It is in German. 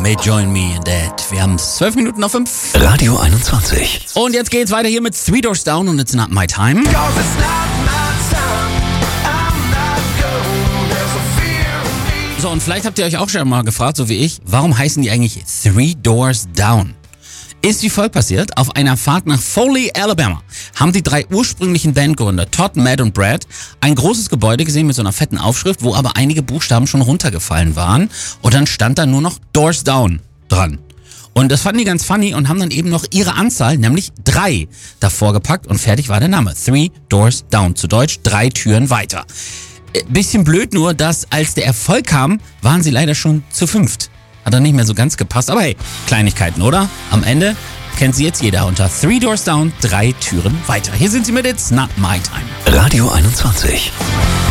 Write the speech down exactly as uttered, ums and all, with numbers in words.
may join me in that. Wir haben zwölf Minuten auf fünf. Radio einundzwanzig. Und jetzt geht's weiter hier mit Three Doors Down und It's Not My Time. So, und vielleicht habt ihr euch auch schon mal gefragt, so wie ich, warum heißen die eigentlich Three Doors Down? Ist wie folgt passiert: Auf einer Fahrt nach Foley, Alabama, haben die drei ursprünglichen Bandgründer, Todd, Matt und Brad, ein großes Gebäude gesehen mit so einer fetten Aufschrift, wo aber einige Buchstaben schon runtergefallen waren. Und dann stand da nur noch Doors Down dran. Und das fanden die ganz funny und haben dann eben noch ihre Anzahl, nämlich drei, davor gepackt und fertig war der Name. Three Doors Down, zu Deutsch drei Türen weiter. Bisschen blöd nur, dass als der Erfolg kam, waren sie leider schon zu fünft. Hat dann nicht mehr so ganz gepasst, aber hey, Kleinigkeiten, oder? Am Ende kennt sie jetzt jeder unter Three Doors Down, drei Türen weiter. Hier sind sie mit It's Not My Time. Radio einundzwanzig.